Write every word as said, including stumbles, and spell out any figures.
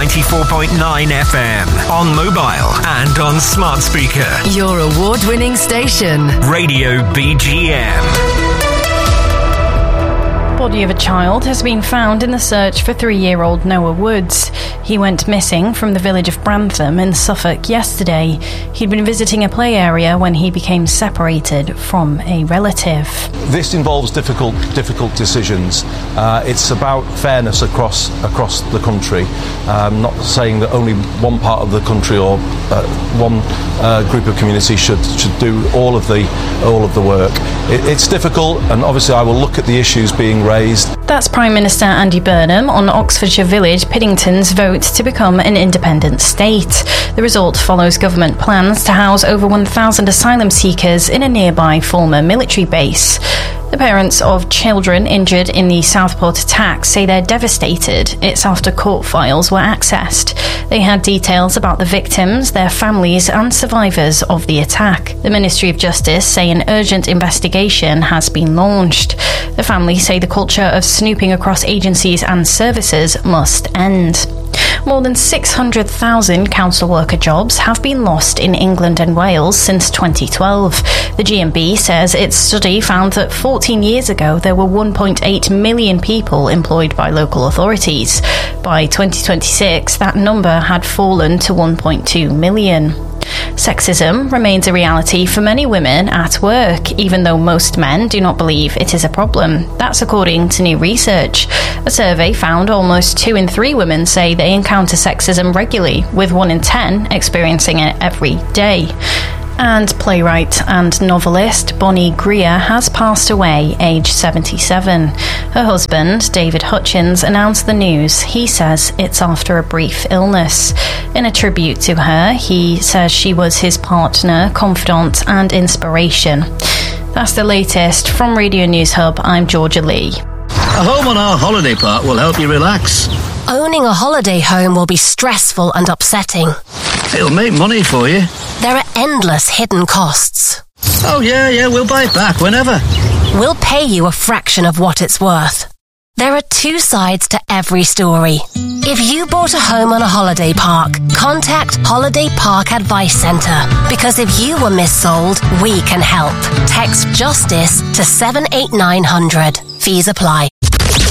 ninety-four point nine F M, on mobile and on smart speaker. Your award-winning station, Radio B G M. The body of a child has been found in the search for three-year-old Noah Woods. He went missing from the village of Brantham in Suffolk yesterday. He'd been visiting a play area when he became separated from a relative. This involves difficult, difficult decisions. Uh, it's about fairness across across the country. Um, not saying that only one part of the country or uh, one uh, group of community should should do all of the all of the work. It, it's difficult, and obviously I will look at the issues being raised. That's Prime Minister Andy Burnham on Oxfordshire village Piddington's vote to become an independent state. The result follows government plans to house over one thousand asylum seekers in a nearby former military base. The parents of children injured in the Southport attack say they're devastated. It's after court files were accessed. They had details about the victims, their families and survivors of the attack. The Ministry of Justice say an urgent investigation has been launched. The families say the culture of snooping across agencies and services must end. More than six hundred thousand council worker jobs have been lost in England and Wales since twenty twelve. The G M B says its study found that fourteen years ago there were one point eight million people employed by local authorities. By twenty twenty-six, that number had fallen to one point two million. Sexism remains a reality for many women at work, even though most men do not believe it is a problem. That's according to new research. A survey found almost two in three women say they encounter sexism regularly, with one in ten experiencing it every day. And playwright and novelist Bonnie Greer has passed away, aged seventy-seven. Her husband, David Hutchins, announced the news. He says it's after a brief illness. In a tribute to her, he says she was his partner, confidant and inspiration. That's the latest. From Radio News Hub, I'm Georgia Lee. A home on our holiday park will help you relax. Owning a holiday home will be stressful and upsetting. It'll make money for you. There are endless hidden costs. Oh yeah, yeah, we'll buy it back whenever. We'll pay you a fraction of what it's worth. There are two sides to every story. If you bought a home on a holiday park, contact Holiday Park Advice Centre. Because if you were missold, we can help. Text JUSTICE to seven eight nine hundred. Fees apply.